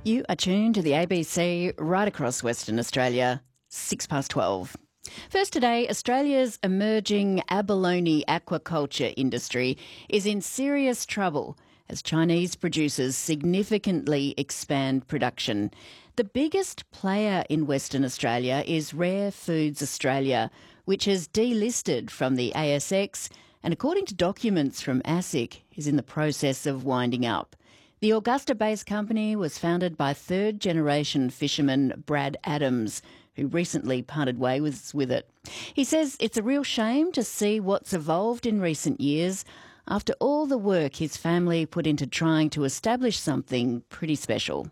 You are tuned to the ABC right across Western Australia, 12:06. First today, Australia's emerging abalone aquaculture industry is in serious trouble as Chinese producers significantly expand production. The biggest player in Western Australia is Rare Foods Australia, which has delisted from the ASX and, according to documents from ASIC, is in the process of winding up. The Augusta-based company was founded by third-generation fisherman Brad Adams, who recently parted ways with it. He says it's a real shame to see what's evolved in recent years after all the work his family put into trying to establish something pretty special.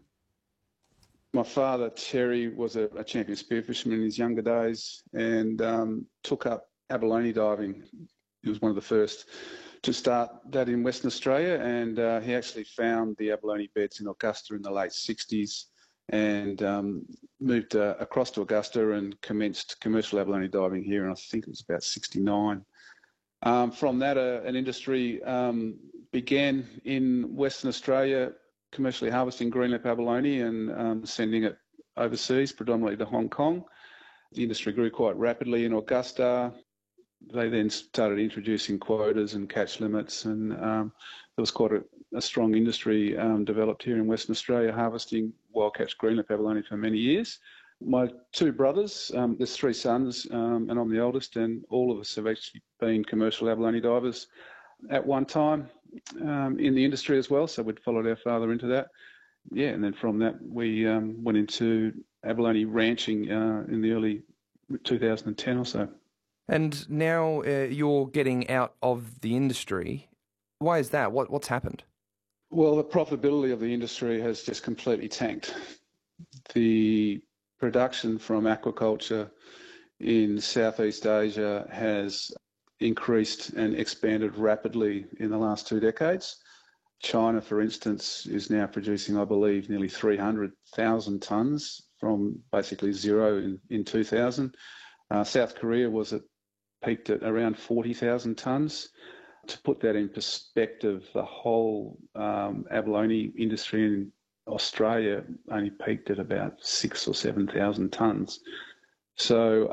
My father, Terry, was a champion spearfisherman in his younger days and took up abalone diving. He was one of the first to start that in Western Australia, and he actually found the abalone beds in Augusta in the late 60s and moved across to Augusta and commenced commercial abalone diving here, and I think it was about 69. From that, an industry began in Western Australia, commercially harvesting greenlip abalone and sending it overseas, predominantly to Hong Kong. The industry grew quite rapidly in Augusta. They then started introducing quotas and catch limits, and there was quite a strong industry developed here in Western Australia, harvesting wild catch greenlip abalone for many years. My two brothers, there's three sons, and I'm the oldest, and all of us have actually been commercial abalone divers at one time in the industry as well, so we'd followed our father into that. Yeah, and then from that we went into abalone ranching in the early 2010 or so. And now you're getting out of the industry. Why is that? What's happened? Well, the profitability of the industry has just completely tanked. The production from aquaculture in Southeast Asia has increased and expanded rapidly in the last 2 decades. China, for instance, is now producing, I believe, nearly 300,000 tonnes from basically zero in 2000. South Korea peaked at around 40,000 tonnes. To put that in perspective, the whole abalone industry in Australia only peaked at about 6,000 or 7,000 tonnes. So,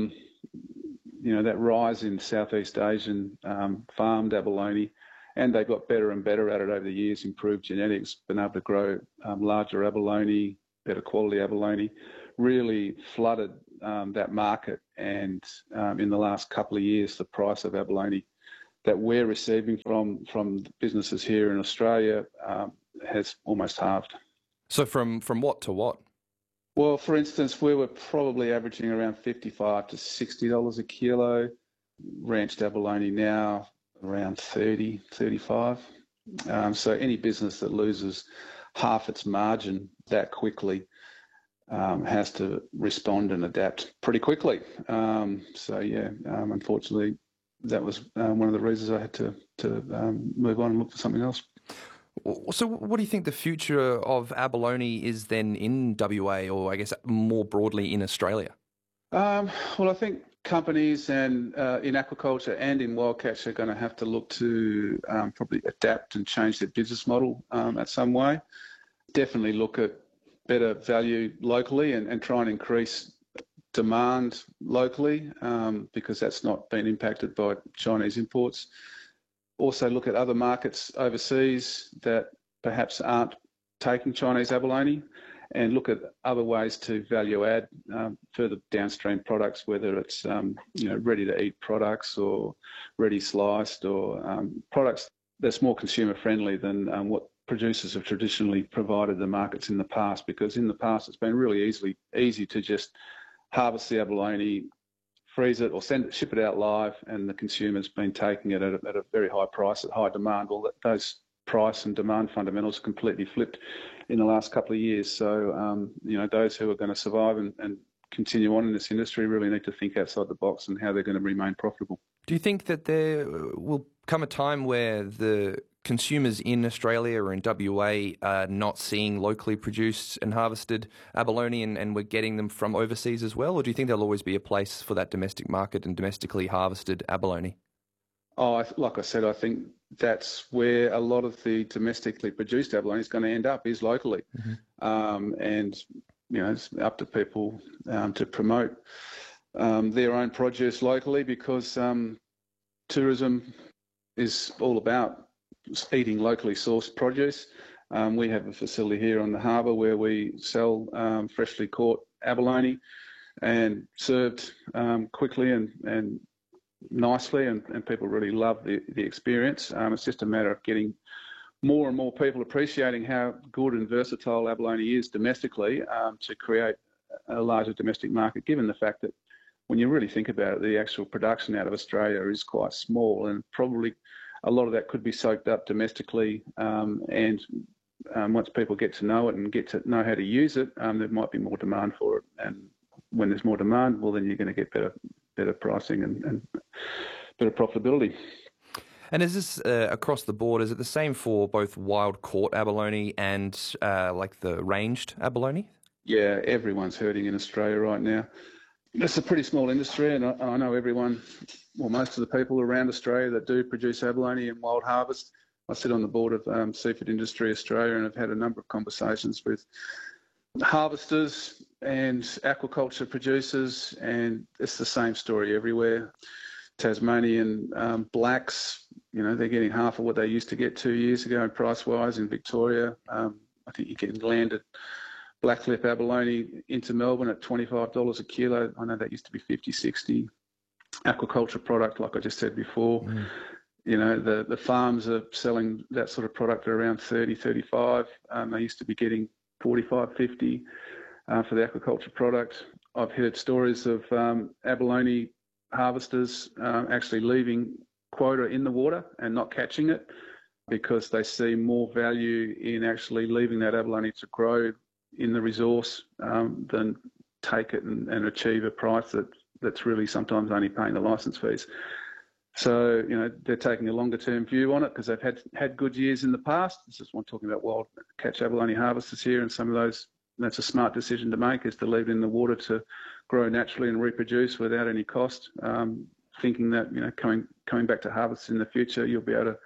that rise in Southeast Asian farmed abalone, and they got better and better at it over the years, improved genetics, been able to grow larger abalone, better quality abalone, really flooded that market. And in the last couple of years, the price of abalone that we're receiving from businesses here in Australia has almost halved. So from what to what? Well, for instance, we were probably averaging around $55 to $60 a kilo. Ranched abalone now around 30, 35. So any business that loses half its margin that quickly has to respond and adapt pretty quickly. Unfortunately, that was one of the reasons I had to move on and look for something else. So what do you think the future of abalone is then in WA, or I guess more broadly in Australia? Well, I think companies and in aquaculture and in wild catch are going to have to look to probably adapt and change their business model at some way. Definitely look at better value locally and try and increase demand locally because that's not been impacted by Chinese imports. Also look at other markets overseas that perhaps aren't taking Chinese abalone, and look at other ways to value add further downstream products, whether it's ready to eat products or ready sliced or products that's more consumer friendly than what producers have traditionally provided the markets in the past, because in the past it's been really easy to just harvest the abalone, freeze it or ship it out live, and the consumer's been taking it at a very high price, at high demand. Well, those price and demand fundamentals completely flipped in the last couple of years. So, those who are going to survive and continue on in this industry really need to think outside the box and how they're going to remain profitable. Do you think that there will come a time where the consumers in Australia or in WA are not seeing locally produced and harvested abalone and we're getting them from overseas as well? Or do you think there'll always be a place for that domestic market and domestically harvested abalone? Like I said, I think that's where a lot of the domestically produced abalone is going to end up, is locally. And, it's up to people to promote their own produce locally, because tourism is all about eating locally sourced produce. We have a facility here on the harbour where we sell freshly caught abalone and served quickly and nicely, and people really love the experience. It's just a matter of getting more and more people appreciating how good and versatile abalone is domestically, to create a larger domestic market, given the fact that when you really think about it, the actual production out of Australia is quite small, and probably a lot of that could be soaked up domestically. And once people get to know it and get to know how to use it, there might be more demand for it. And when there's more demand, well, then you're going to get better pricing and better profitability. And is this across the board? Is it the same for both wild caught abalone and like the ranged abalone? Yeah, everyone's hurting in Australia right now. It's a pretty small industry, and I know everyone, well, most of the people around Australia that do produce abalone and wild harvest. I sit on the board of Seafood Industry Australia, and I've had a number of conversations with harvesters and aquaculture producers, and it's the same story everywhere. Tasmanian blacks, they're getting half of what they used to get 2 years ago price-wise in Victoria. I think you can landed blacklip abalone into Melbourne at $25 a kilo. I know that used to be 50, 60. Aquaculture product, like I just said before, the farms are selling that sort of product at around 30, 35. They used to be getting 45, 50 for the aquaculture product. I've heard stories of abalone harvesters actually leaving quota in the water and not catching it, because they see more value in actually leaving that abalone to grow in the resource than take it and achieve a price that's really sometimes only paying the licence fees. So, they're taking a longer term view on it because they've had good years in the past. This is what I'm talking about, wild catch abalone harvesters here, and some of those, that's a smart decision to make, is to leave it in the water to grow naturally and reproduce without any cost, thinking that, coming back to harvest in the future, you'll be able to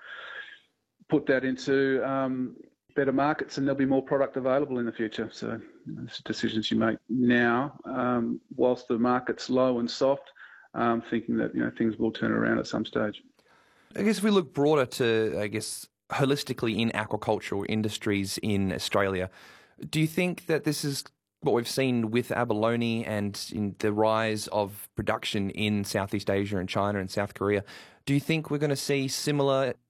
put that into better markets, and there'll be more product available in the future. So it's decisions you make now, whilst the market's low and soft, thinking that things will turn around at some stage. I guess if we look broader to, holistically in aquacultural industries in Australia, do you think that this is what we've seen with abalone and in the rise of production in Southeast Asia and China and South Korea? Do you think we're going to see similar